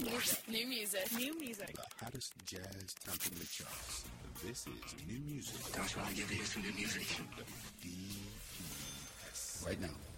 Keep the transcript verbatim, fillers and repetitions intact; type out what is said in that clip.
Music. New music. New music. The hottest jazz tempo in the charts. This is new music. That's why I give you some new music. D P S. Right now.